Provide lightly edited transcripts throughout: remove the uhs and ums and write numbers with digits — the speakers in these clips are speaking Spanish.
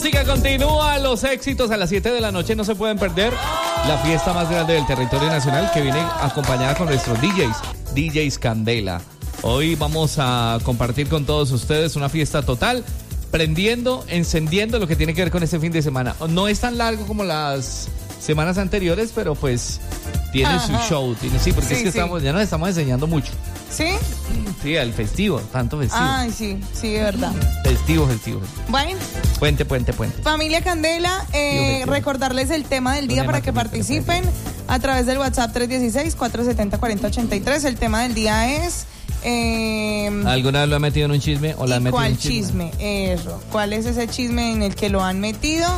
música continúa, los éxitos a las 7 de la noche no se pueden perder. La fiesta más grande del territorio nacional que viene acompañada con nuestros DJs Candela. Hoy vamos a compartir con todos ustedes una fiesta total, prendiendo, encendiendo lo que tiene que ver con este fin de semana. No es tan largo como las semanas anteriores, pero pues tiene su show, sí, porque es que ya nos estamos enseñando mucho. ¿Sí? Sí, el festivo, tanto festivo. Ay, sí, de verdad. Festivo. Bueno. Puente. Familia Candela, recordarles el tema del día para que participen a través del WhatsApp 316-470-4083. El tema del día es... ¿Alguna vez lo han metido en un chisme? ¿O la han metido en un chisme? Eso. ¿Cuál es ese chisme en el que lo han metido?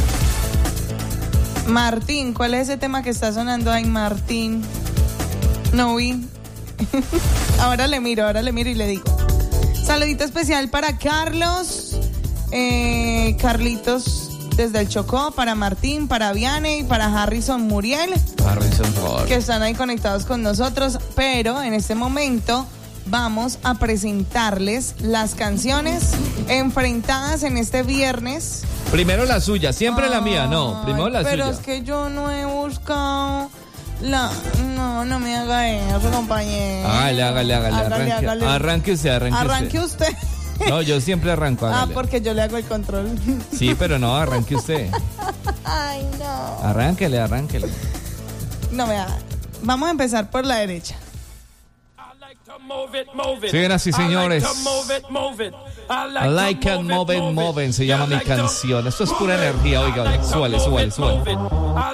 Martín, ¿cuál es ese tema que está sonando ahí, Martín? No vi. Ahora le miro y le digo. Saludito especial para Carlos, Carlitos desde el Chocó, para Martín, para Vianney, para Harrison Muriel, que están ahí conectados con nosotros. Pero en este momento vamos a presentarles las canciones enfrentadas en este viernes. Primero la suya, siempre la mía, no, primero la suya. Pero es que yo no he buscado... No me haga eso, compañero. Hágale. Arranque usted. Arranque usted. No, yo siempre arranco, hágale. Porque yo le hago el control. Sí, pero no, arranque usted. Ay, no. Arránquele. No me haga. Vamos a empezar por la derecha. Siguen así, señores. I like it, move it, se llama mi canción. Esto es pura energía, oiga, súbale.